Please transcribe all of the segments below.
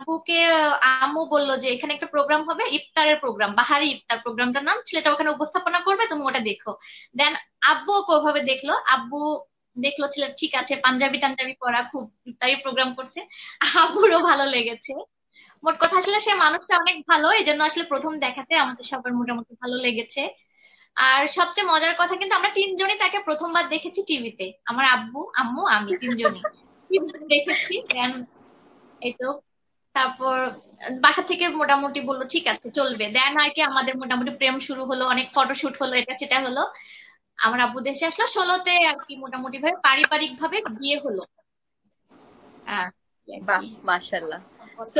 আব্বুকে আম্মু বললো যে এখানে একটা প্রোগ্রাম হবে, ইফতারের প্রোগ্রাম, বাহারি ইফতার প্রোগ্রামটার নাম, ছেলেটা ওখানে উপস্থাপনা করবে, তুমি ওটা দেখো। দেন আব্বু ওকে ওভাবে দেখলো, আব্বু দেখলো ছেলে ঠিক আছে, পাঞ্জাবি টাঞ্জাবি পরা, খুব ইফতারি প্রোগ্রাম করছে, আব্বুরও ভালো লেগেছে। মোট কথা আসলে সে মানুষটা অনেক ভালো, এই জন্য আসলে প্রথম দেখাতে আমাদের সবার মোটামুটি ভালো লেগেছে। আর সবচেয়ে মজার কথা কিন্তু আমরা তিনজনই তাকে প্রথমবার দেখেছি টিভিতে, আমার আব্বু আম্মু আমি তিনজনই টিভিতে দেখেছি। দেন এই তো, তারপর বাসা থেকে মোটামুটি বললো ঠিক আছে চলবে, দেন আর কি আমাদের মোটামুটি প্রেম শুরু হলো, অনেক ফটোশুট হলো, এটা সেটা হলো। আমার আব্বু দেশে আসলো 16-তে আর কি, মোটামুটি ভাবে পারিবারিক ভাবে বিয়ে হলো। আহ, এই আর বাহ, কি। মাশাল্লাহ। সো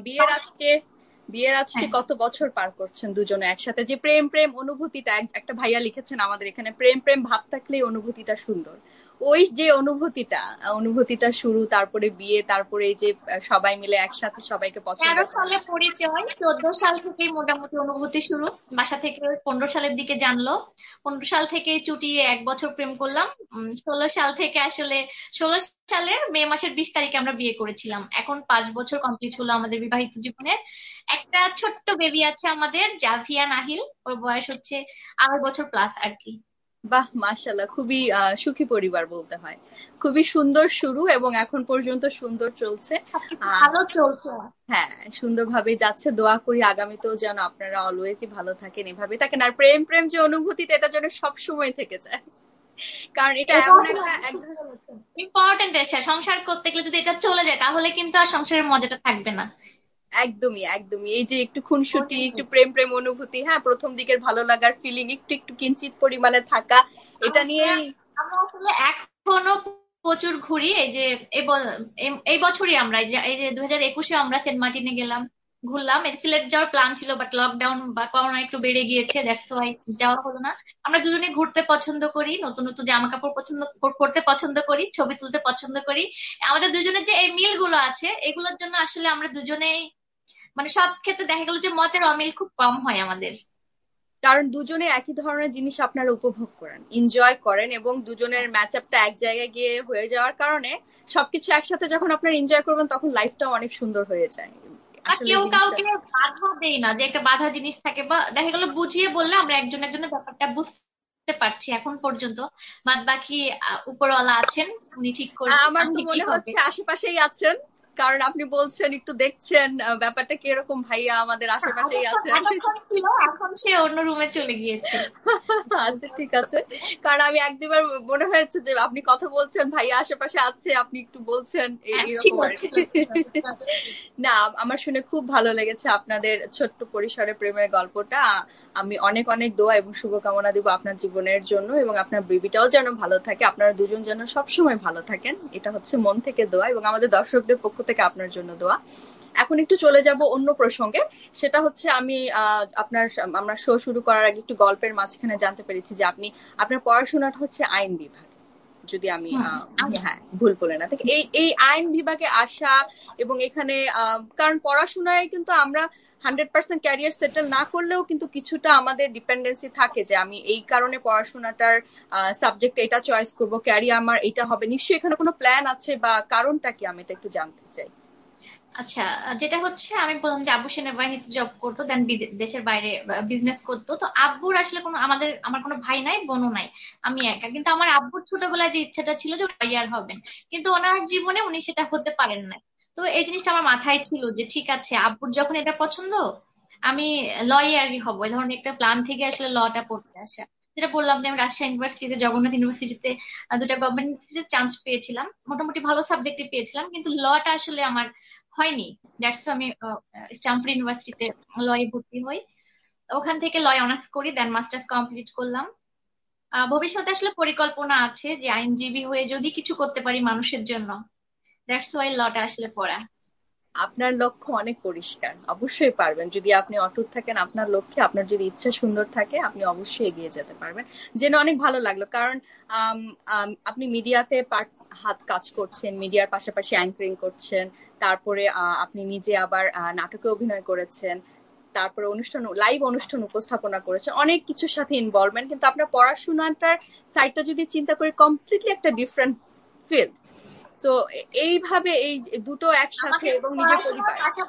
বিয়ের আজকে হ্যাঁ, কত বছর পার করছেন দুজনে একসাথে? যে প্রেম প্রেম অনুভূতিটা, একটা ভাইয়া লিখেছেন আমাদের এখানে, প্রেম প্রেম ভাব থাকলেই অনুভূতিটা সুন্দর। ওই যে অনুভূতিটা শুরু, তারপরে বিয়ে, তারপরে এই যে সবাই মিলে একসাথে সবাইকে পছন্দ 13 সালে করা। পরিচয়, 14 সাল থেকেই মোটামুটি অনুভূতি শুরু। বাসা থেকে ওই 15 সালের দিকে জানলো, 15 সাল থেকে চুটিয়ে 1 বছর প্রেম করলাম। 16 সাল থেকে আসলে, 16 সালের মে মাসের 20 তারিখে আমরা বিয়ে করেছিলাম। এখন 5 বছর কমপ্লিট হলো আমাদের বিবাহিত জীবনের। একটা ছোট্ট বেবি আছে আমাদের, জাভিয়া নাহিল, ওর বয়স হচ্ছে 2.5 বছর প্লাস আর কি। বাহ, মাশাল্লাহ, খুবই সুখী পরিবার বলতে হয়। খুবই সুন্দর শুরু এবং এখন পর্যন্ত সুন্দর চলছে। সবকিছু আহ ভালো চলছে। হ্যাঁ, সুন্দরভাবে যাচ্ছে। দোয়া করি আগামীতেও যেন আপনারা অলওয়েজই ভালো থাকেন, এভাবে থাকেন, আর প্রেম প্রেম যে অনুভূতিটা এটা যেন সব সময় থেকে যায়। কারণ এটা এটা এমন আসলে একটা অনেক ঠিক বলেছেন, ইম্পর্টেন্ট এসে সংসার করতে গেলে যদি এটা চলে যায় তাহলে কিন্তু আর সংসারের মজাটা থাকবে না। একদমই একদমই এই যে একটু খুনসুটি, ওটাই। একটু প্রেম প্রেম অনুভূতি, হ্যাঁ, প্রথম দিকের ভালো লাগার ফিলিং একটু একটু কিঞ্চিত পরিমাণে থাকা, এটা আমরা নিয়েই। আমরা আসলে এখনো প্রচুর ঘুরি। এই যে এই বছরই আমরা এই যে 2021-এ আমরা সেন্ট মার্টিনে গেলাম, ঘুরলাম। এই সিলেট যাওয়ার প্ল্যান ছিল, বাট লকডাউন বা করোনা একটু বেড়ে গিয়েছে, দ্যাটস ওয়াই যাওয়া হলো না। আমরা দুজনে ঘুরতে পছন্দ করি, নতুন নতুন জামা কাপড় করতে পছন্দ করি, ছবি তুলতে পছন্দ করি। আমাদের দুজনের যে এই মিল গুলো আছে, এগুলোর জন্য আসলে আমরা দুজনেই মানে সব ক্ষেত্রে দেখা গেল যে মতের অমিল খুব কম হয় আমাদের। কারণ দুজনে একই ধরনের জিনিস আপনারা উপভোগ করেন, এনজয় করেন, এবং দুজনের ম্যাচ আপটা এক জায়গায় গিয়ে হয়ে যাওয়ার কারণে সবকিছু একসাথে যখন আপনারা এনজয় করবেন তখন লাইফটাও অনেক সুন্দর হয়ে যায়। বা আসলে এই কেউ জিনিসটা কাউকে বাধা দেই না, যে একটা বাধা জিনিস থাকে, বা দেখা গেল বুঝিয়ে বললে আমরা একজন একজনের ব্যাপারটা বুঝতে পারছি এখন পর্যন্ত। বাদ বাকি উপরওয়ালা আছেন, উনি ঠিক করবেন, আমার তো ঠিকই মনে হবে। হচ্ছে আশেপাশেই আছেন, কারণ আপনি বলছেন একটু দেখছেন ব্যাপারটা কিরকম, ভাইয়া আমাদের না, আশেপাশেই এতক্ষণ আছেন। এতক্ষণ ছিল, এখন সে অন্য রুমে চলে গিয়েছে। আচ্ছা, ঠিক আছে। কারণ আমি এক দুবার মনে হয়েছে যে আপনি কথা বলছেন, ভাইয়া আশেপাশে আছে, আপনি একটু বলছেন, হ্যাঁ, ছিল এরকম আর কি। ছিল ছিল, বুঝতে পেরেছি। না, আমার শুনে খুব ভালো লেগেছে আপনাদের ছোট্ট পরিসরে প্রেমের গল্পটা। আমি অনেক অনেক দোয়া এবং শুভকামনা দিব আপনার জীবনের জন্য, এবং আপনার বেবিটাও যেন ভালো থাকে, আপনারা দুজন যেন সবসময় ভালো থাকেন, এটা হচ্ছে মন থেকে দোয়া, এবং আমাদের দর্শকদের পক্ষ থেকে আপনার জন্য দোয়া। এখন একটু চলে যাব অন্য প্রসঙ্গে। সেটা হচ্ছে আমি আমরা শো শুরু করার আগে একটু গল্পের মাঝখানে জানতে পেরেছি যে আপনার পড়াশোনাটা হচ্ছে আইন বিভাগ, যদি আমি হুম। হ্যাঁ, ভুল বলে না থাকে। এই এই আইন বিভাগে আসা এবং এখানে কারণ পড়াশোনায় কিন্তু আমরা 100% ক্যারিয়ার সেটেল না করলেও কিন্তু কিছুটা আমাদের ডিপেন্ডেন্সি থাকে, যে আমি এই কারণে পড়াশোনাটার সাবজেক্ট এটা চয়েস করব, ক্যারিয়ার আমার এটা হবে। নিশ্চয়ই এখানে কোনো প্ল্যান আছে বা কারণটা কি, আমি এটা একটু জানতে চাই। আচ্ছা, যেটা হচ্ছে আমি বললাম যে আব্বু সেনাবাহিনীতে জব করতো, দেন দেশের বাইরে বিজনেস করতো। তো আব্বুর আসলে আমার কোনো ভাই নাই, বোনও নাই, আমি একা। কিন্তু আমার আব্বুর ছোটবেলায় যে ইচ্ছাটা ছিল যে লয়ার হবেন, কিন্তু ওনার জীবনে উনি সেটা হতে পারেন না। তো এই জিনিসটা আমার মাথায় ছিল যে ঠিক আছে, আব্বুর যখন এটা পছন্দ, আমি লয়ারই হব, এই ধরনের একটা প্ল্যান থেকে আসলে লটা পড়তে আসা। যেটা বললাম যে আমি রাজশাহী ইউনিভার্সিটিতে, জগন্নাথ ইউনিভার্সিটিতে, দুটা গভর্নমেন্ট ইউনিভার্সিটিতে চান্স পেয়েছিলাম, মোটামুটি ভালো সাবজেক্টে পেয়েছিলাম, কিন্তু লটা আসলে আমার হয়নি। দ্যাটস আমি স্ট্যামফোর্ড ইউনিভার্সিটিতে লয়ে ভর্তি হই। ওখান থেকে লয় অনার্স করি, দেন মাস্টার্স কমপ্লিট করলাম। ভবিষ্যতে আসলে পরিকল্পনা আছে যে আইনজীবী হয়ে যদি কিছু করতে পারি মানুষের জন্য, দ্যাটস ওয়াই লটা আসলে পড়া। আপনার লক্ষ্য অনেক পরিষ্কার, অবশ্যই পারবেন যদি আপনি অটুট থাকেন আপনার লক্ষ্যে, আপনার যদি ইচ্ছা সুন্দর থাকে, আপনি অবশ্যই এগিয়ে যেতে পারবেন। জেনে অনেক ভালো লাগলো, কারণ আম, আপনি মিডিয়াতে হাত কাজ করছেন, মিডিয়ার পাশাপাশি অ্যাঙ্করিং করছেন, তারপরে আপনি নিজে আবার নাটকে অভিনয় করেছেন, তারপরে লাইভ অনুষ্ঠান উপস্থাপনা করেছেন, অনেক কিছুর সাথে ইনভলভমেন্ট, কিন্তু আপনার পড়াশোনাটার সাইডটা যদি চিন্তা করি কমপ্লিটলি একটা ডিফারেন্ট ফিল্ড। তো এইভাবে এই দুটো একসাথে আমাদের এবং নিজের পড়াশোনার পরিবার। পাশাপাশি